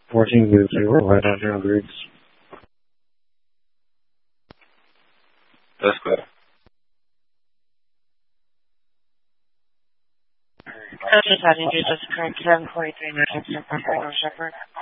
14-0, right out here on Griggs. That's good. Coach is having you just correct 743 minutes for Shepherd.